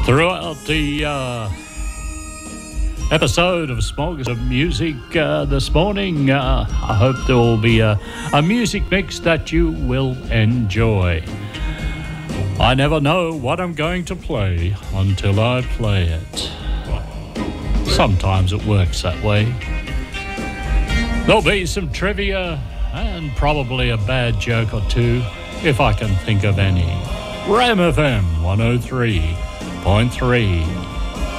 throughout the episode of Smorgasbord of Music this morning. I hope there will be a music mix that you will enjoy. I never know what I'm going to play until I play it. Sometimes it works that way. There'll be some trivia and probably a bad joke or two, if I can think of any. Ram FM 103.3.